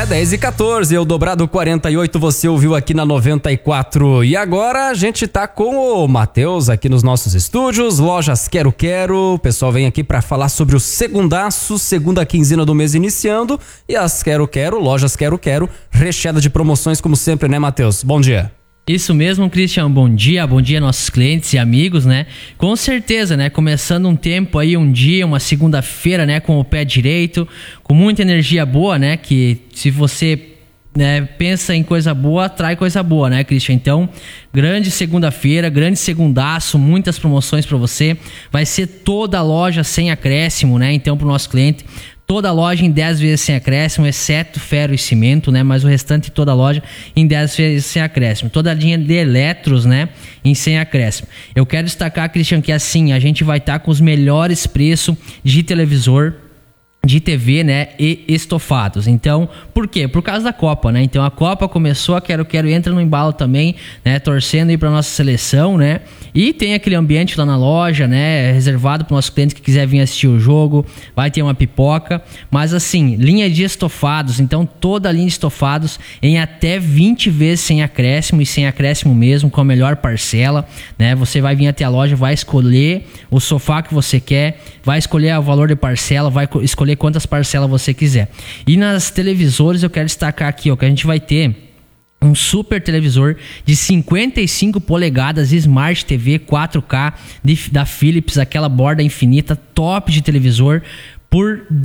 10h14, o dobrado 48, você ouviu aqui na 94. E agora a gente tá com o Matheus aqui nos nossos estúdios, Lojas Quero Quero. O pessoal vem aqui pra falar sobre o segundaço, segunda quinzena do mês iniciando. E as Quero Quero, Lojas Quero Quero, recheada de promoções como sempre, né, Matheus? Bom dia. Isso mesmo, Christian, bom dia nossos clientes e amigos, né? Com certeza, né? Começando um tempo aí, um dia, uma segunda-feira, né? Com o pé direito, com muita energia boa, né? Que se você, né, pensa em coisa boa, atrai coisa boa, né, Christian? Então, grande segunda-feira, grande segundaço, muitas promoções para você. Vai ser toda a loja sem acréscimo, né? Então, pro nosso cliente, toda a loja em 10 vezes sem acréscimo, exceto ferro e cimento, né? Mas o restante toda a loja em 10 vezes sem acréscimo. Toda a linha de eletros, né? Em sem acréscimo. Eu quero destacar, Christian, que assim, a gente vai estar com os melhores preços de televisor, de TV, né, e estofados. Então, por quê? Por causa da Copa, né? Então a Copa começou, a Quero entra no embalo também, né, torcendo aí pra nossa seleção, né? E tem aquele ambiente lá na loja, né, reservado pro nosso cliente que quiser vir assistir o jogo, vai ter uma pipoca, mas assim, linha de estofados, então toda a linha de estofados em até 20 vezes sem acréscimo e sem acréscimo mesmo, com a melhor parcela, né? Você vai vir até a loja, vai escolher o sofá que você quer, vai escolher o valor de parcela, vai escolher quantas parcelas você quiser. E nas televisores eu quero destacar aqui, ó, que a gente vai ter um super televisor de 55 polegadas Smart TV 4K da Philips, aquela borda infinita, top de televisor, por R$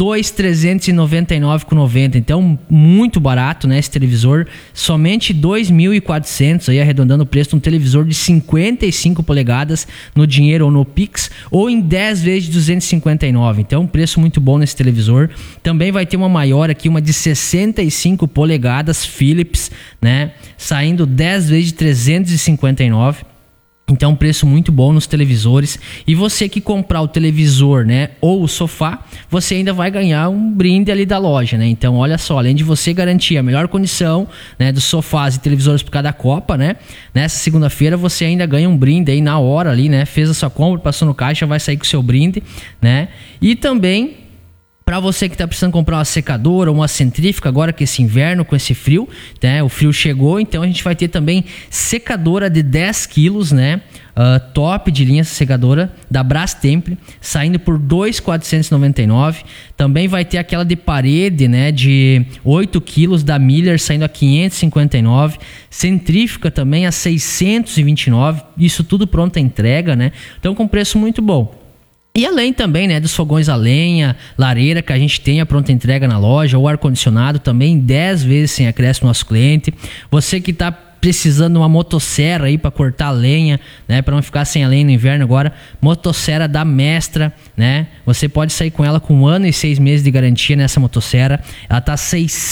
2.399,90. Então, muito barato, né, esse televisor. Somente R$ 2.400, aí arredondando o preço de um televisor de 55 polegadas no dinheiro ou no Pix, ou em 10 vezes de R$ 259. Então, um preço muito bom nesse televisor. Também vai ter uma maior aqui, uma de 65 polegadas Philips, né, saindo 10 vezes de R$ 359. Então, preço muito bom nos televisores. E você que comprar o televisor, né, ou o sofá, você ainda vai ganhar um brinde ali da loja, né? Então, olha só, além de você garantir a melhor condição, né, dos sofás e televisores por cada Copa, né? Nessa segunda-feira você ainda ganha um brinde aí na hora ali, né? Fez a sua compra, passou no caixa, vai sair com o seu brinde, né? E também, para você que está precisando comprar uma secadora ou uma centrífuga agora que esse inverno, com esse frio, né? O frio chegou, então a gente vai ter também secadora de 10 quilos, né? Top de linha secadora da Brastemp, saindo por R$ 2.499. Também vai ter aquela de parede, né? De 8 quilos da Miller, saindo a R$ 559. Centrífuga também a R$ 629. Isso tudo pronta entrega, né? Então com preço muito bom. E além também, né, dos fogões a lenha, lareira que a gente tem a pronta entrega na loja, o ar-condicionado também 10 vezes sem acréscimo nosso cliente. Você que está precisando de uma motosserra aí para cortar a lenha, né, para não ficar sem a lenha no inverno agora, motosserra da Mestra, né? Você pode sair com ela com 1 ano e 6 meses de garantia nessa motosserra. Ela tá R$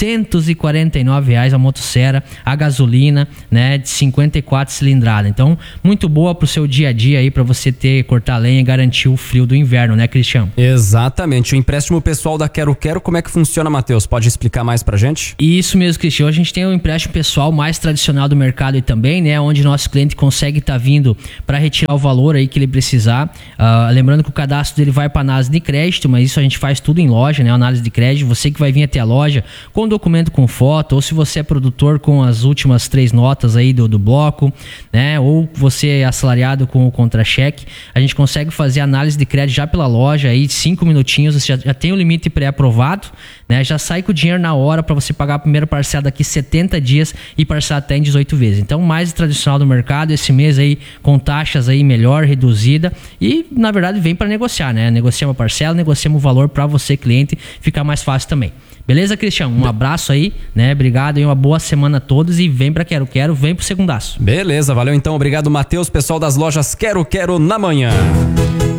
649 a motosserra, a gasolina, né, de 54 cilindrada. Então, muito boa pro seu dia a dia aí, para você cortar a lenha e garantir o frio do inverno, né, Cristiano? Exatamente. O empréstimo pessoal da Quero Quero, como é que funciona, Matheus? Pode explicar mais pra gente? Isso mesmo, Cristiano. A gente tem o empréstimo pessoal mais tradicional do mercado aí também, né, onde nosso cliente consegue estar vindo para retirar o valor aí que ele precisar. Lembrando que o cadastro dele vai para análise de crédito, mas isso a gente faz tudo em loja, né, análise de crédito. Você que vai vir até a loja com documento com foto, ou se você é produtor com as últimas 3 notas aí do bloco, né, ou você é assalariado com o contra-cheque, a gente consegue fazer análise de crédito já pela loja aí, 5 minutinhos, você já tem o limite pré-aprovado, né, já sai com o dinheiro na hora para você pagar a primeira parcela daqui 70 dias e parcelar até em 18 vezes. Então, mais tradicional do mercado, esse mês aí com taxas aí melhor, reduzida, e na verdade vem para negociar, né? Negociamos a parcela, negociamos o valor para você, cliente, ficar mais fácil também. Beleza, Cristiano? Um abraço aí, né? Obrigado e uma boa semana a todos e vem pra Quero Quero, vem pro segundaço. Beleza, valeu então, obrigado, Matheus, pessoal das lojas Quero Quero na manhã.